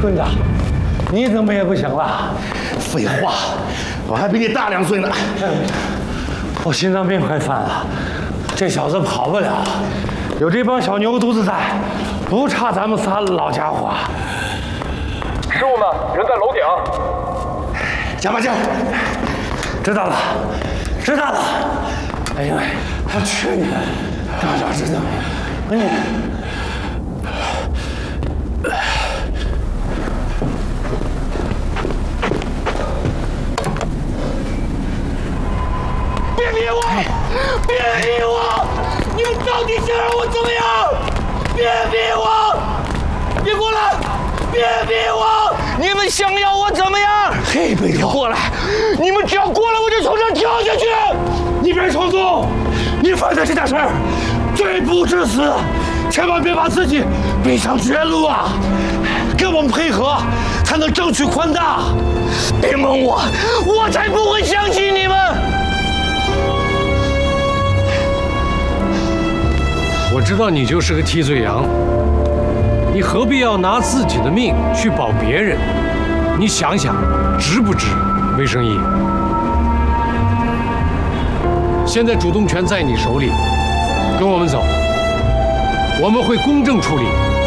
村长，你怎么也不行了？ 废话，我还比你大2岁呢。 我心脏病快犯了，这小子跑不了，有这帮小牛犊子在，不差咱们仨老家伙。 师傅们，人在楼顶。 加把劲！ 知道了，知道了。哎呀，我去你！哪知道？哎。 别逼我！别逼我！你们到底想让我怎么样？别逼我！别过来！别逼我！你们想要我怎么样？ 嘿，北条， 过来！你们只要过来，我就从这儿跳下去！ 你别冲动，你犯的这点事儿，罪不至死，千万别把自己逼上绝路啊！跟我们配合，才能争取宽大。 别蒙我，我才不会相信你们！ 我知道你就是个替罪羊，你何必要拿自己的命去保别人？你想想，值不值？魏生义，现在主动权在你手里，跟我们走，我们会公正处理。